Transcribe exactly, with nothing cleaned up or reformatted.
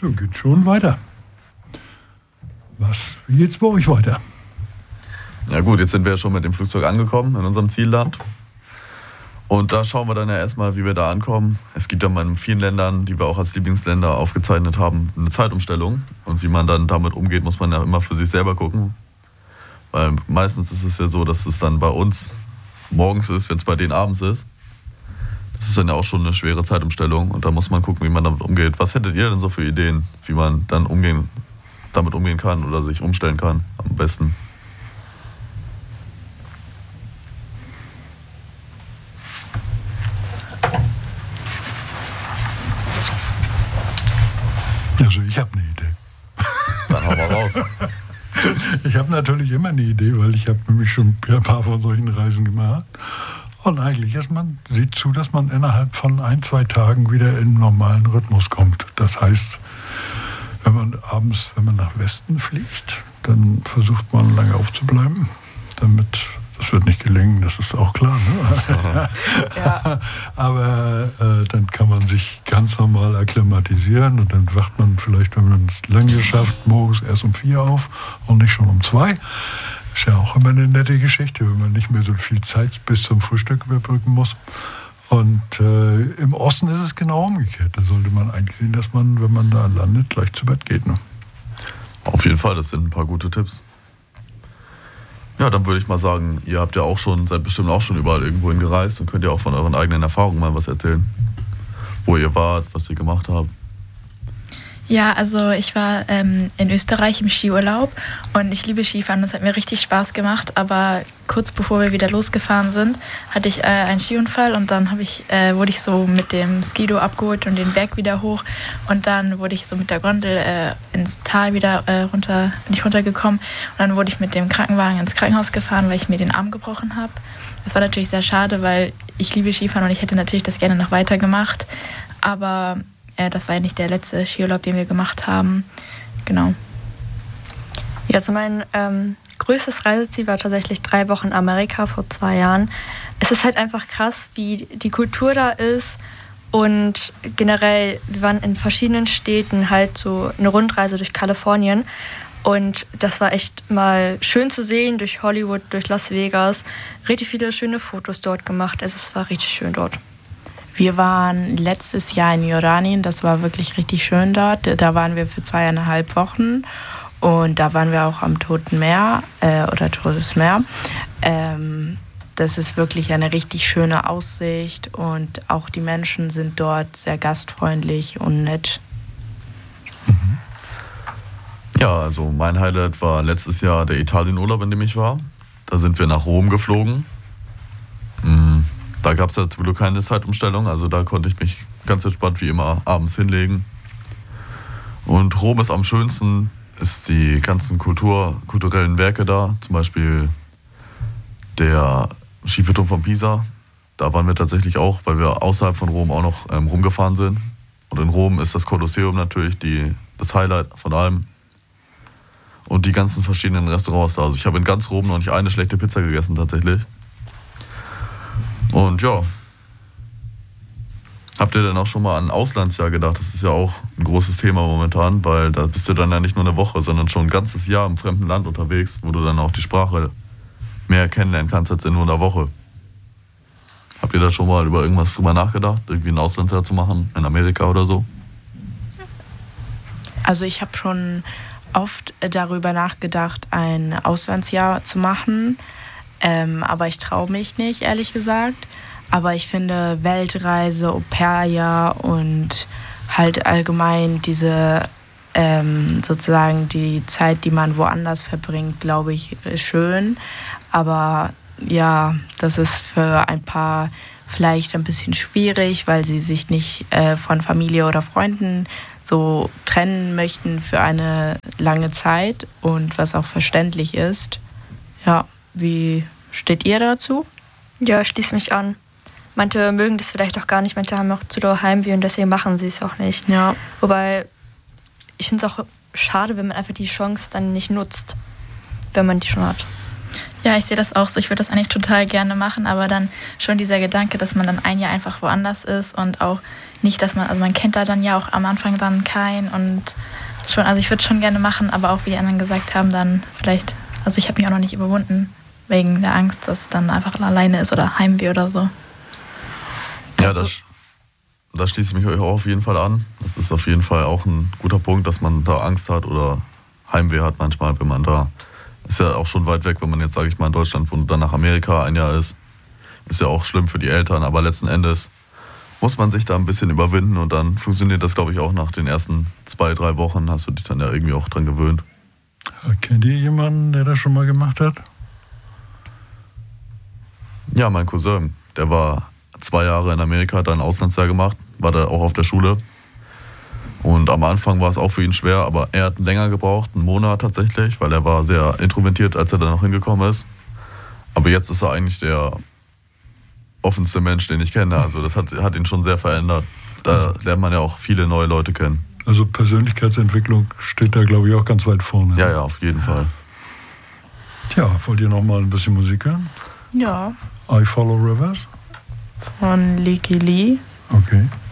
So geht's schon weiter. Was, wie geht's bei euch weiter? Ja gut, jetzt sind wir ja schon mit dem Flugzeug angekommen in unserem Zielland. Und da schauen wir dann ja erstmal, wie wir da ankommen. Es gibt ja mal in vielen Ländern, die wir auch als Lieblingsländer aufgezeichnet haben, eine Zeitumstellung. Und wie man dann damit umgeht, muss man ja immer für sich selber gucken. Weil meistens ist es ja so, dass es dann bei uns morgens ist, wenn es bei denen abends ist. Das ist dann ja auch schon eine schwere Zeitumstellung. Und da muss man gucken, wie man damit umgeht. Was hättet ihr denn so für Ideen, wie man dann umgehen, damit umgehen kann oder sich umstellen kann am besten? Also ich habe eine Idee. Dann hau mal raus. Ich habe natürlich immer eine Idee, weil ich habe nämlich schon ein paar von solchen Reisen gemacht. Und eigentlich ist man, sieht zu, dass man innerhalb von ein, zwei Tagen wieder in einen normalen Rhythmus kommt. Das heißt, wenn man abends, wenn man nach Westen fliegt, dann versucht man lange aufzubleiben, damit, das wird nicht gelingen, das ist auch klar, ne? Ja. Aber äh, dann kann man sich ganz normal akklimatisieren und dann wacht man vielleicht, wenn man es lang geschafft, morgens erst um vier auf und nicht schon um zwei. Ist ja auch immer eine nette Geschichte, wenn man nicht mehr so viel Zeit bis zum Frühstück überbrücken muss. Und äh, im Osten ist es genau umgekehrt. Da sollte man eigentlich sehen, dass man, wenn man da landet, gleich zu Bett geht. Ne? Auf jeden Fall, das sind ein paar gute Tipps. Ja, dann würde ich mal sagen, ihr habt ja auch schon, seid bestimmt auch schon überall irgendwo hin gereist und könnt ja auch von euren eigenen Erfahrungen mal was erzählen. Wo ihr wart, was ihr gemacht habt. Ja, also ich war ähm, in Österreich im Skiurlaub und ich liebe Skifahren, das hat mir richtig Spaß gemacht, aber kurz bevor wir wieder losgefahren sind, hatte ich äh, einen Skiunfall und dann habe ich, äh, wurde ich so mit dem Skido abgeholt und den Berg wieder hoch und dann wurde ich so mit der Gondel äh, ins Tal wieder äh, runter, bin ich runtergekommen und dann wurde ich mit dem Krankenwagen ins Krankenhaus gefahren, weil ich mir den Arm gebrochen habe. Das war natürlich sehr schade, weil ich liebe Skifahren und ich hätte natürlich das gerne noch weiter gemacht, aber das war ja nicht der letzte Skiurlaub, den wir gemacht haben. Genau. Ja, also mein ähm, größtes Reiseziel war tatsächlich drei Wochen Amerika vor zwei Jahren. Es ist halt einfach krass, wie die Kultur da ist und generell, wir waren in verschiedenen Städten, halt so eine Rundreise durch Kalifornien und das war echt mal schön zu sehen, durch Hollywood, durch Las Vegas, richtig viele schöne Fotos dort gemacht, also es war richtig schön dort. Wir waren letztes Jahr in Jordanien, das war wirklich richtig schön dort. Da waren wir für zweieinhalb Wochen und da waren wir auch am Toten Meer äh, oder Totes Meer. Ähm, das ist wirklich eine richtig schöne Aussicht und auch die Menschen sind dort sehr gastfreundlich und nett. Mhm. Ja, also mein Highlight war letztes Jahr der Italienurlaub, in dem ich war. Da sind wir nach Rom geflogen. Mhm. Da gab es ja zum Glück keine Zeitumstellung, also da konnte ich mich ganz entspannt wie immer abends hinlegen. Und Rom ist am schönsten, ist die ganzen Kultur, kulturellen Werke da, zum Beispiel der schiefe Turm von Pisa. Da waren wir tatsächlich auch, weil wir außerhalb von Rom auch noch ähm, rumgefahren sind. Und in Rom ist das Kolosseum natürlich die, das Highlight von allem. Und die ganzen verschiedenen Restaurants da. Also ich habe in ganz Rom noch nicht eine schlechte Pizza gegessen tatsächlich. Und ja, habt ihr denn auch schon mal an ein Auslandsjahr gedacht? Das ist ja auch ein großes Thema momentan, weil da bist du dann ja nicht nur eine Woche, sondern schon ein ganzes Jahr im fremden Land unterwegs, wo du dann auch die Sprache mehr kennenlernen kannst als in nur einer Woche. Habt ihr da schon mal über irgendwas drüber nachgedacht, irgendwie ein Auslandsjahr zu machen, in Amerika oder so? Also ich habe schon oft darüber nachgedacht, ein Auslandsjahr zu machen. Ähm, aber ich traue mich nicht, ehrlich gesagt. Aber ich finde Weltreise, Au-pair-Jahr und halt allgemein diese, ähm, sozusagen die Zeit, die man woanders verbringt, glaube ich, schön. Aber ja, das ist für ein paar vielleicht ein bisschen schwierig, weil sie sich nicht äh, von Familie oder Freunden so trennen möchten für eine lange Zeit und was auch verständlich ist. Ja. Wie steht ihr dazu? Ja, schließe mich an. Manche mögen das vielleicht auch gar nicht, manche haben auch zu doll Heimweh und deswegen machen sie es auch nicht. Ja. Wobei, ich finde es auch schade, wenn man einfach die Chance dann nicht nutzt, wenn man die schon hat. Ja, ich sehe das auch so. Ich würde das eigentlich total gerne machen, aber dann schon dieser Gedanke, dass man dann ein Jahr einfach woanders ist und auch nicht, dass man, also man kennt da dann ja auch am Anfang dann keinen und schon, also ich würde es schon gerne machen, aber auch wie die anderen gesagt haben, dann vielleicht, also ich habe mich auch noch nicht überwunden wegen der Angst, dass es dann einfach alleine ist oder Heimweh oder so. Ja, also, das, das schließe ich mich auch auf jeden Fall an. Das ist auf jeden Fall auch ein guter Punkt, dass man da Angst hat oder Heimweh hat manchmal, wenn man da, ist ja auch schon weit weg, wenn man jetzt, sage ich mal, in Deutschland wohnt und dann nach Amerika ein Jahr ist. Ist ja auch schlimm für die Eltern, aber letzten Endes muss man sich da ein bisschen überwinden und dann funktioniert das, glaube ich, auch nach den ersten zwei, drei Wochen, hast du dich dann ja irgendwie auch dran gewöhnt. Kennt ihr jemanden, der das schon mal gemacht hat? Ja, mein Cousin, der war zwei Jahre in Amerika, hat da ein Auslandsjahr gemacht, war da auch auf der Schule. Und am Anfang war es auch für ihn schwer, aber er hat länger gebraucht, einen Monat tatsächlich, weil er war sehr introvertiert, als er da noch hingekommen ist. Aber jetzt ist er eigentlich der offenste Mensch, den ich kenne. Also das hat, hat ihn schon sehr verändert. Da lernt man ja auch viele neue Leute kennen. Also Persönlichkeitsentwicklung steht da, glaube ich, auch ganz weit vorne. Ja, ja, auf jeden Fall. Tja, wollt ihr noch mal ein bisschen Musik hören? Ja. I Follow Rivers? Von Lykke Li. Okay.